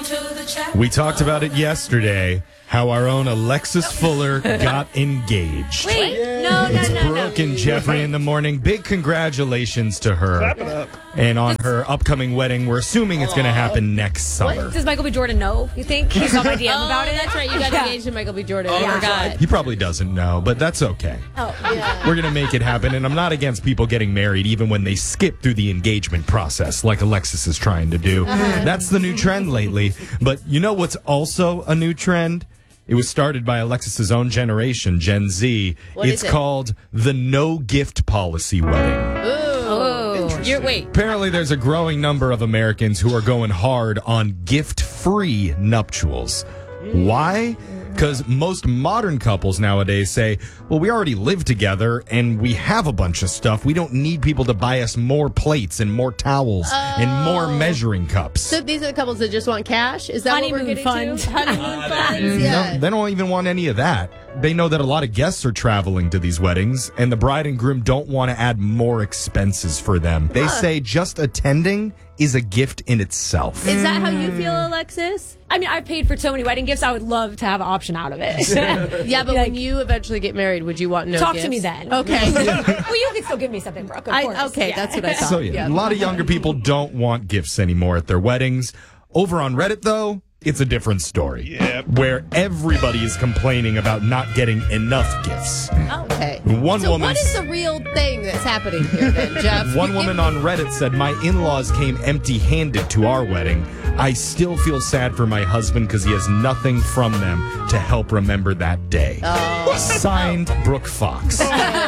We talked about it yesterday, how our own Alexis Fuller got engaged. Wait, It's Brooke and Jeffrey in the morning. Big congratulations to her. Clap it up. And on her upcoming wedding, we're assuming it's going to happen next summer. Does Michael B. Jordan know, you think? He saw my DM about it? That's right. You got engaged to Michael B. Jordan. Oh, I yeah. forgot. He probably doesn't know, but that's okay. Oh, We're going to make it happen, and I'm not against people getting married even when they skip through the engagement process like Alexis is trying to do. That's the new trend lately. But you know what's also a new trend? It was started by Alexis's own generation, Gen Z. It's called the no gift policy wedding. Wait. Apparently, there's a growing number of Americans who are going hard on gift-free nuptials. Why? Because most modern couples nowadays say, well, we already live together and we have a bunch of stuff. We don't need people to buy us more plates and more towels and more measuring cups. So these are the couples that just want cash? Is that Honeymoon what we're getting fund. to? Honeymoon funds? Yeah. No, they don't even want any of that. They know that a lot of guests are traveling to these weddings, and the bride and groom don't want to add more expenses for them. They say just attending is a gift in itself. Is that how you feel, Alexis? I mean, I've paid for so many wedding gifts. I would love to have an option out of it. Yeah, but when you eventually get married, would you want no Talk gifts? to me then. Okay. Well, you can still give me something, Brooke, of course. Okay, that's what I thought. So, a lot of younger people don't want gifts anymore at their weddings. Over on Reddit, though, it's a different story. Where everybody is complaining about not getting enough gifts. Okay. One So woman. what is the real thing that's happening here then, Jeff? One woman on Reddit said, my in-laws came empty-handed to our wedding. I still feel sad for my husband because he has nothing from them to help remember that day. Signed, Brooke Fox.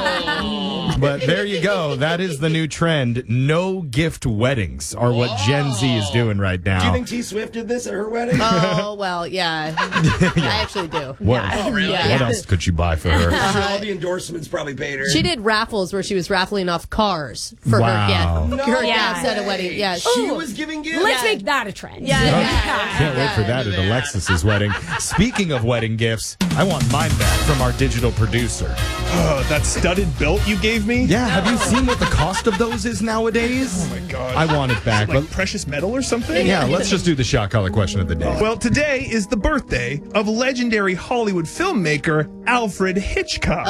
But there you go. That is the new trend. No gift weddings are what Gen Z is doing right now. Do you think T Swift did this at her wedding? Oh, well, yeah. I actually do. What, Oh, really? what else could you buy for her? All the endorsements probably paid her. She did raffles where she was raffling off cars for Wow. her gift. Her guests at a wedding. Yeah. She was giving gifts? Let's make that a trend. Can't wait for that at Alexis's wedding. Speaking of wedding gifts, I want mine back from our digital producer. Oh, that studded belt you gave me? Yeah, have you seen what the cost of those is nowadays? Oh, my God. I want it back. Like But precious metal or something? yeah, let's just do the shot collar question of the day. Well, today is the birthday of legendary Hollywood filmmaker Alfred Hitchcock.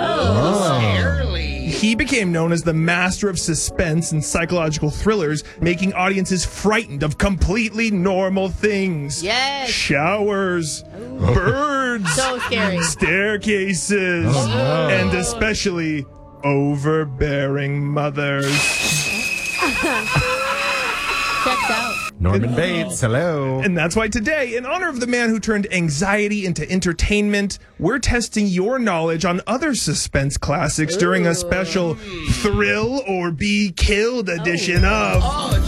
He became known as the master of suspense and psychological thrillers, making audiences frightened of completely normal things. Yes. Showers, birds, So scary. staircases, and especially overbearing mothers. Checks out. Norman Bates, hello. And that's why today, in honor of the man who turned anxiety into entertainment, we're testing your knowledge on other suspense classics during a special Thrill or Be Killed edition of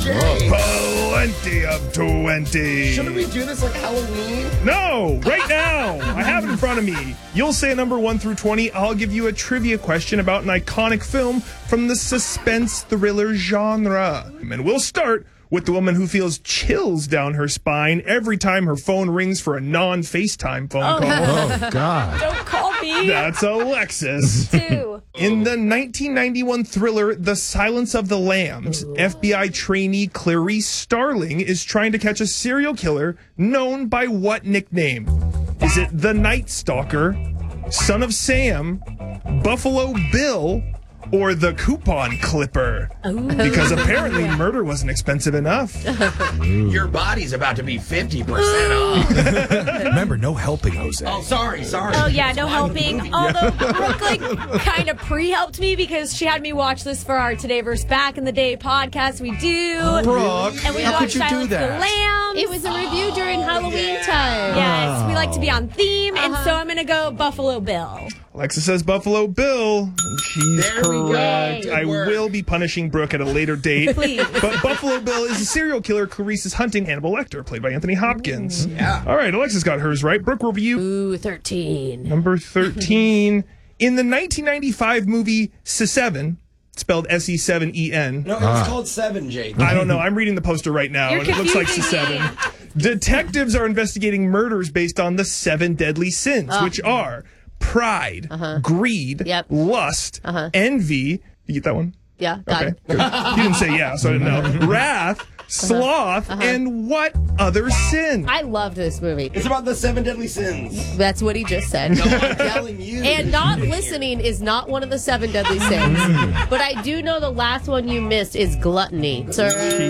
Plenty of 20. Shouldn't we do this like Halloween? No, right now. I have it in front of me. You'll say a number 1 through 20. I'll give you a trivia question about an iconic film from the suspense thriller genre. And we'll start with the woman who feels chills down her spine every time her phone rings for a non-FaceTime phone call. Oh, God. Don't call me. That's Alexis. Too. In the 1991 thriller The Silence of the Lambs, FBI trainee Clarice Starling is trying to catch a serial killer known by what nickname? Is it the Night Stalker, Son of Sam, Buffalo Bill, or the Coupon Clipper? Because apparently murder wasn't expensive enough. Your body's about to be 50% off. Remember, no helping, Jose. Oh, sorry. Oh, yeah, no helping. Although Brooke, kind of pre-helped me because she had me watch this for our Today vs. Back in the Day podcast. We do. Brooke, And we how watched could you do Silence of the that? Lambs. It was a review during Halloween time. Yes, we like to be on theme, and so I'm going to go Buffalo Bill. Alexa says Buffalo Bill. And she's There we go. correct. Good I work. will be punishing Brooke at a later date. Please. But Buffalo Bill is a serial killer Clarice is hunting Hannibal Lecter, played by Anthony Hopkins. Yeah. All right, Alexa's got hers right. Brooke, what were you? Ooh, 13. Number 13. In the 1995 movie Se7, spelled S-E-7-E-N. No, it was called 7, Jake. I don't know. I'm reading the poster right now, You're and it looks like confusing Se7. Detectives are investigating murders based on the 7 deadly sins, which are pride, greed, lust, envy. You get that one? Yeah, got Okay. it. Good. You didn't say yeah, so I didn't know. Wrath, sloth, and what other sin? I loved this movie. It's about the 7 deadly sins. That's what he just said. No, I'm telling you. And not listening is not one of the 7 deadly sins. But I do know the last one you missed is gluttony. Sir.